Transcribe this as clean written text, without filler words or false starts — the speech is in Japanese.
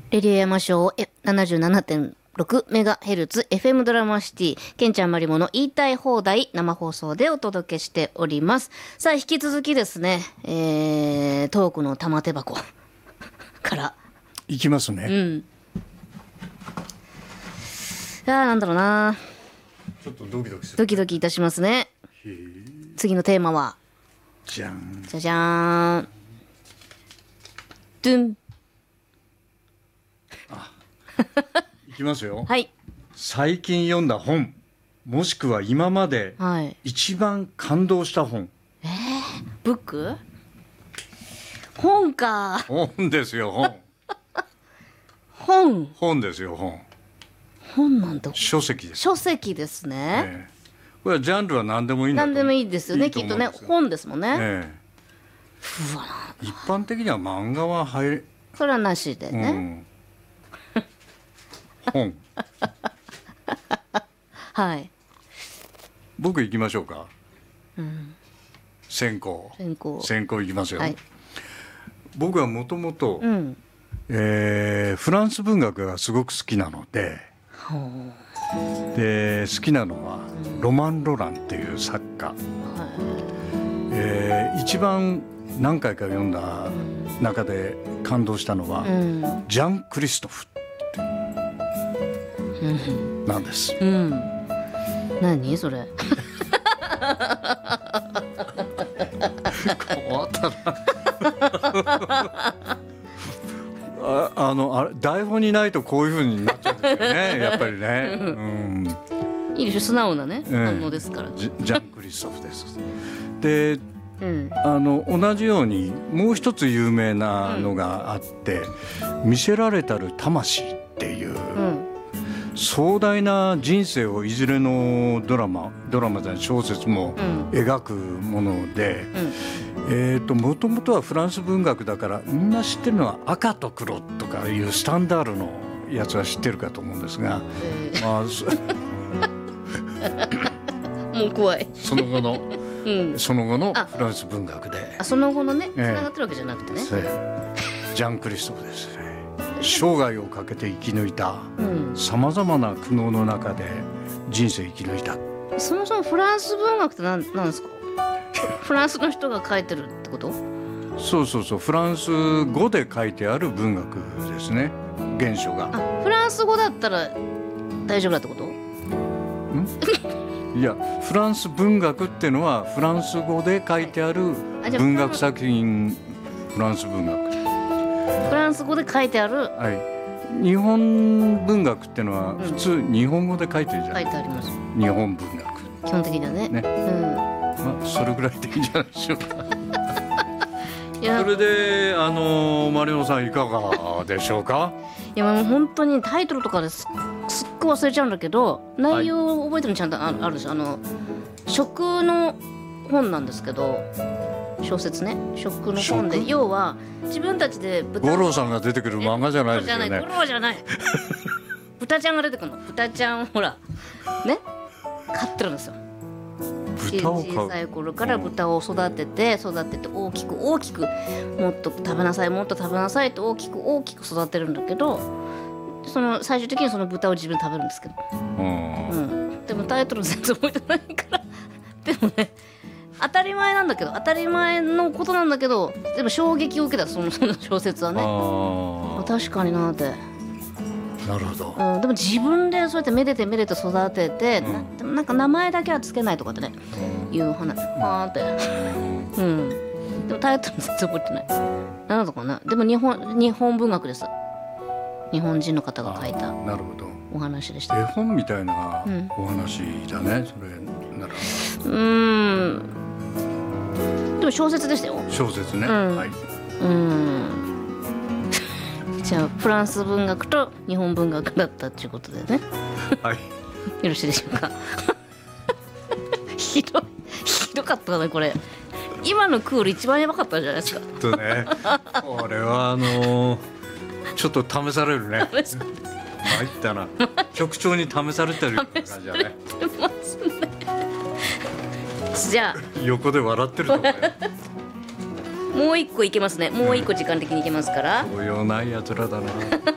レディオ山椒 77.6 メガヘルツ FM ドラマシティケンちゃんまりもの言いたい放題生放送でお届けしております。さあ引き続きですね、トークの玉手箱からいきますね。 いやなんだろうな、 ちょっとドキドキする。 ドキドキいたしますね。次のテーマはじゃん。 じゃじゃーん、ドゥン。 いきますよ。 はい最近読んだ本、もしくは今まではい一番感動した本。 ブック本か本ですよ、本。本ですよ、 本なんだ、 書籍です。 書籍ですね、 これはジャンルは何でもいいんだと何でもいいですよね、きっとね。本ですもんね、 え一般的には漫画は入れ、 それはなしでね、 本。 はい僕行きましょうか。先行行きますよ。 はい僕はもともとフランス文学がすごく好きなので、好きなのはロマン・ロランっていう作家、一番何回か読んだ中で感動したのは、ジャン・クリストフなんです。 何それ困ったなあれ台本にないとこういう風になっちゃうんですよねやっぱりね、 いいでしょ、素直なね、反応ですから。 ジャン・クリストフです。で、同じようにもう一つ有名なのがあって「魅せられたる魂」っていう、壮大な人生をいずれのドラマじゃない小説も描くもので、もともとはフランス文学だからみんな知ってるのは赤と黒とかいうスタンダードのやつは知ってるかと思うんですが、まあもう怖いその後のフランス文学で、 その後のね、つながってるわけじゃなくてね、 ジャン・クリストフですね。生涯をかけて生き抜いたさまざまな苦悩の中で人生生き抜いた。 そもそもフランス文学ってなんですか？フランスの人が書いてるってこと？ そうフランス語で書いてある文学ですね、原書が。 フランス語だったら大丈夫だってこと？ いや、フランス文学ってのはフランス語で書いてある文学作品、フランス文学。 フランス語で書いてある、 日本文学ってのは普通日本語で書いてるじゃない、 書いてあります。 日本文学基本的にはね。 それぐらいでいいんじゃないでしょうか。 いや、 それでマリオさんいかがでしょうか。 いやもう本当にタイトルとかすっごい忘れちゃうんだけど、内容を覚えてるのちゃんとあるし、食の本なんですけど、小説ね、食の本で、要は自分たちで五郎さんが出てくる漫画じゃないですよね。 五郎じゃない豚ちゃんが出てくるの。豚ちゃんほらね、飼ってるんですよ。小さい頃から豚を育てて大きくもっと食べなさいと大きく育てるんだけど、最終的にその豚を自分で食べるんですけど、でもタイトル全然覚えてないからでもね、当たり前のことなんだけど、でも衝撃を受けたその小説はね。確かになって。 なるほど。 でも自分でそうやってめでて育てて、なんか名前だけはつけないとかってね、いう話って、でもタイトル全然覚えてない。なんだかな。でも日本文学です。日本人の方が書いたお話でした。 絵本みたいなお話だね、それなら。 でも小説でしたよ。 小説ね。 じゃあフランス文学と日本文学だったっていうことでね。 はい。 よろしいでしょうか。ひどかったかなこれ。今のクール一番やばかったじゃないですか。 これはちょっと試されるね。参ったな。局長に試されてる感じだね。 じゃあ横で笑ってるとかね。 もう一個いけますね。もう一個時間的にいけますから。 そういうないやつらだな。